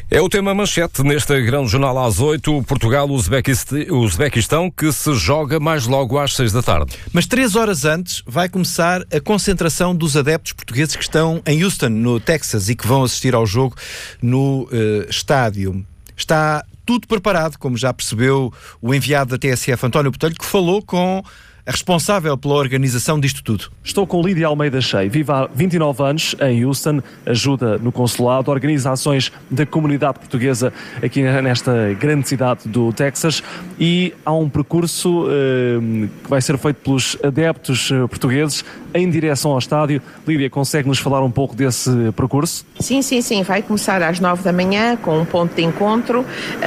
É o tema manchete neste grande jornal às 8, Portugal-Uzbequistão, que se joga mais logo às 6 da tarde. Mas 3 horas antes vai começar a concentração dos adeptos portugueses que estão em Houston, no Texas, e que vão assistir ao jogo no estádio. Está tudo preparado, como já percebeu o enviado da TSF, António Botelho, que falou com a responsável pela organização disto tudo. Estou com Lídia Almeida Cheio, vive há 29 anos em Houston, ajuda no consulado, organiza ações da comunidade portuguesa aqui nesta grande cidade do Texas, e há um percurso que vai ser feito pelos adeptos portugueses em direção ao estádio. Lídia, consegue-nos falar um pouco desse percurso? Sim. Vai começar às 9 da manhã com um ponto de encontro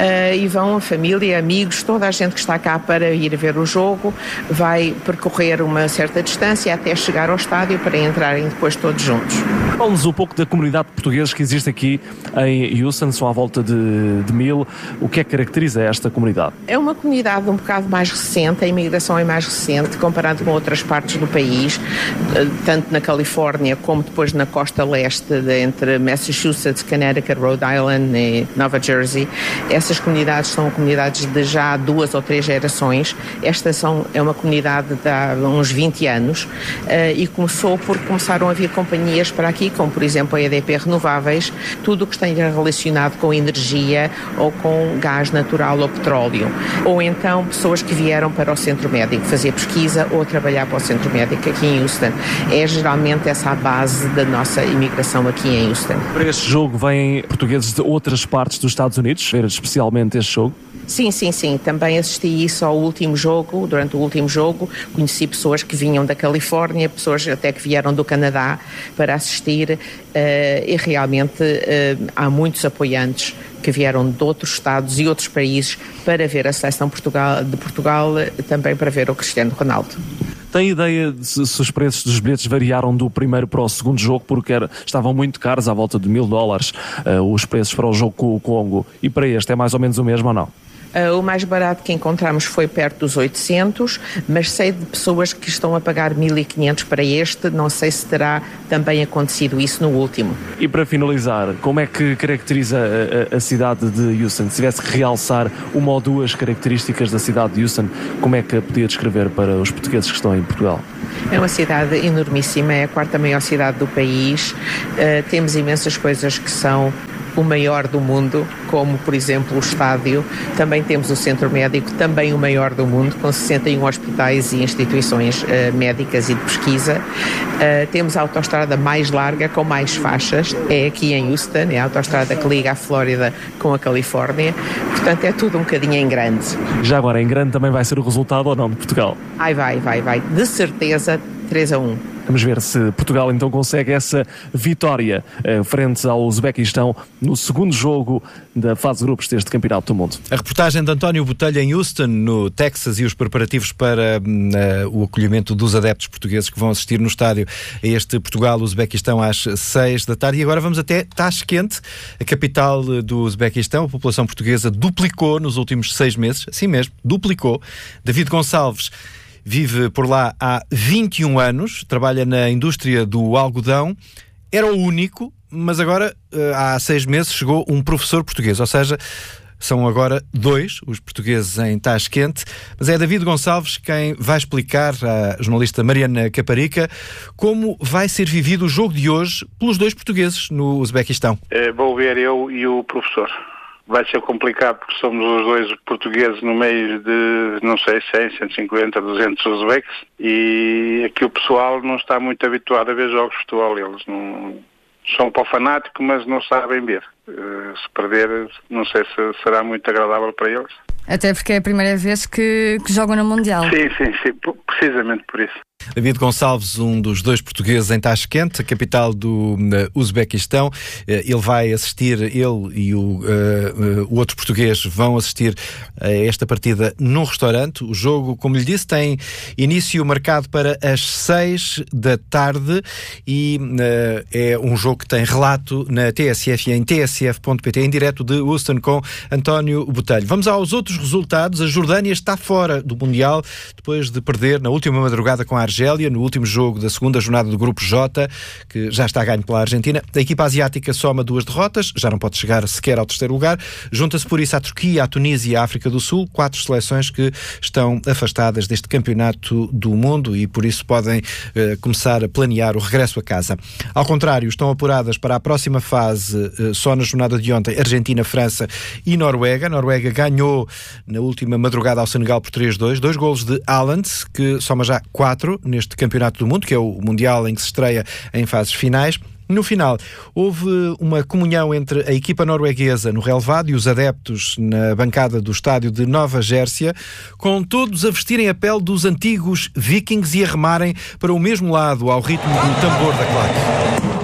e vão a família, amigos, toda a gente que está cá para ir ver o jogo, vai percorrer uma certa distância até chegar ao estádio para entrarem depois todos juntos. Fala-nos um pouco da comunidade de portugueses que existe aqui em Houston, são à volta de 1000. O que é que caracteriza esta comunidade? É uma comunidade um bocado mais recente, a imigração é mais recente comparado com outras partes do país, tanto na Califórnia como depois na costa leste, entre Massachusetts, Connecticut, Rhode Island e Nova Jersey. Essas comunidades são comunidades de já 2 ou 3 gerações. Esta é uma comunidade de há uns 20 anos e começou porque começaram a vir companhias para aqui, como por exemplo a EDP Renováveis, tudo o que esteja relacionado com energia ou com gás natural ou petróleo. Ou então pessoas que vieram para o centro médico fazer pesquisa ou trabalhar para o centro médico aqui em Houston. É geralmente essa a base da nossa imigração aqui em Houston. Para este jogo vêm portugueses de outras partes dos Estados Unidos, ver especialmente este jogo? Sim. Também assisti isso ao último jogo. Durante o último jogo conheci pessoas que vinham da Califórnia, pessoas até que vieram do Canadá para assistir e realmente há muitos apoiantes que vieram de outros estados e outros países para ver a seleção de Portugal, também para ver o Cristiano Ronaldo. Tem ideia de se os preços dos bilhetes variaram do primeiro para o segundo jogo, porque estavam muito caros, à volta de $1000, os preços para o jogo com o Congo, e para este é mais ou menos o mesmo ou não? O mais barato que encontramos foi perto dos 800, mas sei de pessoas que estão a pagar 1500 para este. Não sei se terá também acontecido isso no último. E para finalizar, como é que caracteriza a cidade de Houston? Se tivesse que realçar uma ou duas características da cidade de Houston, como é que a podia descrever para os portugueses que estão em Portugal? É uma cidade enormíssima, é a 4ª maior cidade do país. Temos imensas coisas que são o maior do mundo, como por exemplo o estádio. Também temos o centro médico, também o maior do mundo, com 61 hospitais e instituições médicas e de pesquisa. Temos a autoestrada mais larga, com mais faixas, é aqui em Houston, é a autoestrada que liga a Flórida com a Califórnia. Portanto, é tudo um bocadinho em grande. Já agora, em grande também vai ser o resultado ou não de Portugal? Vai. De certeza, 3-1. Vamos ver se Portugal então consegue essa vitória frente ao Uzbequistão no segundo jogo da fase de grupos deste Campeonato do Mundo. A reportagem de António Botelho em Houston, no Texas, e os preparativos para o acolhimento dos adeptos portugueses que vão assistir no estádio a este Portugal-Uzbequistão às 6 da tarde. E agora vamos até Tashkent, a capital do Uzbequistão. A população portuguesa duplicou nos últimos 6 meses, assim mesmo, duplicou. David Gonçalves vive por lá há 21 anos, trabalha na indústria do algodão, era o único, mas agora, há 6 meses, chegou um professor português, ou seja, são agora 2 os portugueses em Tashkent, mas é David Gonçalves quem vai explicar à jornalista Mariana Caparica como vai ser vivido o jogo de hoje pelos 2 portugueses no Uzbequistão. Vou ver eu e o professor. Vai ser complicado porque somos os 2 portugueses no meio de, não sei, 100, 150, 200 uzbeques, e aqui o pessoal não está muito habituado a ver jogos de futebol. Eles não são para o fanático, mas não sabem ver. Se perder, não sei se será muito agradável para eles. Até porque é a primeira vez que jogam no Mundial. Sim, precisamente por isso. David Gonçalves, um dos 2 portugueses em Tashkent, a capital do Uzbequistão. Ele vai assistir, ele e o outro português vão assistir a esta partida num restaurante. O jogo, como lhe disse, tem início marcado para as 6 da tarde e é um jogo que tem relato na TSF e em tsf.pt, em direto de Houston, com António Botelho. Vamos aos outros resultados. A Jordânia está fora do Mundial depois de perder na última madrugada com a Argélia Argélia, no último jogo da segunda jornada do Grupo J, que já está a ganho pela Argentina. A equipa asiática soma 2 derrotas, já não pode chegar sequer ao terceiro lugar. Junta-se por isso à Turquia, à Tunísia e à África do Sul, 4 seleções que estão afastadas deste campeonato do mundo e por isso podem começar a planear o regresso a casa. Ao contrário, estão apuradas para a próxima fase, só na jornada de ontem, Argentina, França e Noruega. A Noruega ganhou na última madrugada ao Senegal por 3-2, 2 golos de Haaland, que soma já 4 neste campeonato do mundo, que é o Mundial em que se estreia em fases finais. No final, houve uma comunhão entre a equipa norueguesa no relevado e os adeptos na bancada do estádio de Nova Gércia, com todos a vestirem a pele dos antigos vikings e a remarem para o mesmo lado ao ritmo do tambor da claque.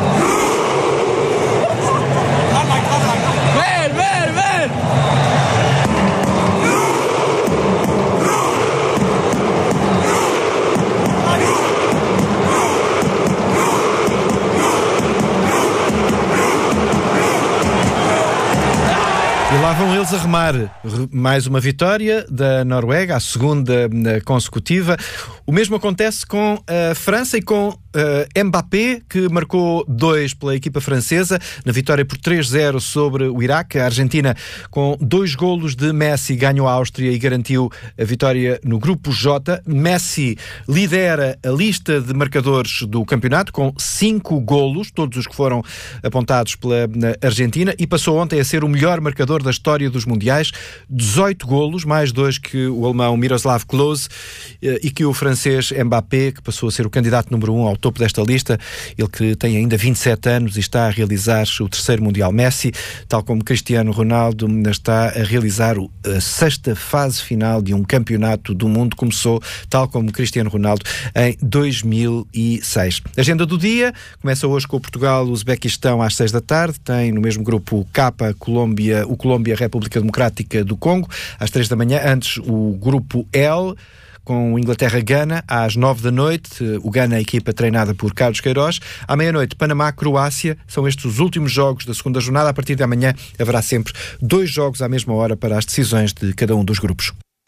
E lá vão eles a remar. Mais uma vitória da Noruega, a segunda consecutiva. O mesmo acontece com a França e com Mbappé, que marcou 2 pela equipa francesa, na vitória por 3-0 sobre o Iraque. A Argentina, com 2 golos de Messi, ganhou a Áustria e garantiu a vitória no Grupo J. Messi lidera a lista de marcadores do campeonato, com 5 golos, todos os que foram apontados pela Argentina, e passou ontem a ser o melhor marcador da história dos Mundiais, 18 golos, mais 2 que o alemão Miroslav Klose e que o francês Mbappé, que passou a ser o candidato número 1 ao topo desta lista, ele que tem ainda 27 anos e está a realizar o terceiro Mundial. Messi, tal como Cristiano Ronaldo, está a realizar a 6ª fase final de um campeonato do mundo, começou, tal como Cristiano Ronaldo, em 2006. Agenda do dia, começa hoje com o Portugal, o Uzbequistão às 6 da tarde, tem no mesmo grupo o K, o Colômbia, República Democrática do Congo, às 3 da manhã, antes o grupo L, com Inglaterra-Gana, às 9 da noite, o Gana, a equipa treinada por Carlos Queiroz. À meia-noite, Panamá-Croácia, são estes os últimos jogos da segunda jornada. A partir de amanhã haverá sempre 2 jogos à mesma hora para as decisões de cada um dos grupos.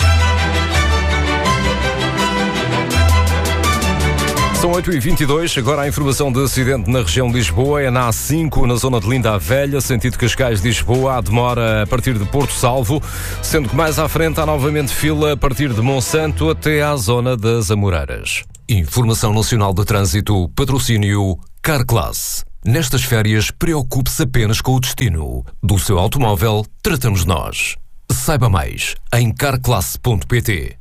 São 8h22, agora a informação de acidente na região de Lisboa, é na A5, na zona de Linda a Velha, sentido Cascais de Lisboa, há demora a partir de Porto Salvo, sendo que mais à frente há novamente fila a partir de Monsanto até à zona das Amoreiras. Informação Nacional de Trânsito, patrocínio Carclass. Nestas férias, preocupe-se apenas com o destino. Do seu automóvel, tratamos nós. Saiba mais em carclass.pt.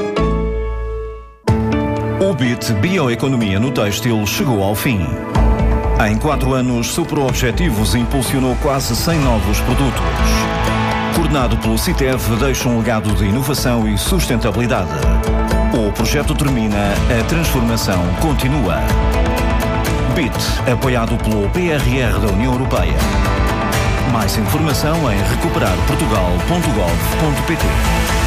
O BIT Bioeconomia no Têxtil chegou ao fim. Em 4 anos, superou objetivos e impulsionou quase 100 novos produtos. Coordenado pelo CITEV, deixa um legado de inovação e sustentabilidade. O projeto termina, a transformação continua. BIT, apoiado pelo PRR da União Europeia. Mais informação em recuperarportugal.gov.pt.